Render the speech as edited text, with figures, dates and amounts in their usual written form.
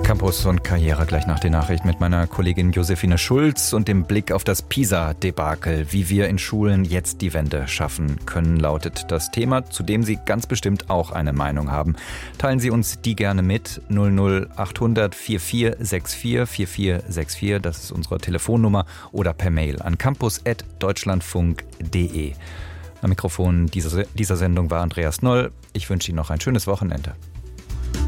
Campus und Karriere gleich nach der Nachricht mit meiner Kollegin Josephine Schulz und dem Blick auf das PISA-Debakel. Wie wir in Schulen jetzt die Wende schaffen können, lautet das Thema, zu dem Sie ganz bestimmt auch eine Meinung haben. Teilen Sie uns die gerne mit. 00800 4464 4464, das ist unsere Telefonnummer, oder per Mail an campus@deutschlandfunk.de. Am Mikrofon dieser Sendung war Andreas Noll. Ich wünsche Ihnen noch ein schönes Wochenende.